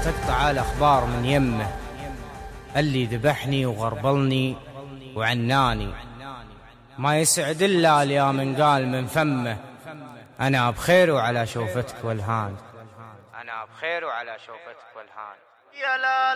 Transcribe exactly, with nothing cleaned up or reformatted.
تقطع الأخبار من يمه، اللي ذبحني وغربلني وعناني، ما يسعد إلا اليا من قال من فمه، أنا بخير وعلى شوفتك والهان، أنا بخير وعلى شوفتك والهان. يا لا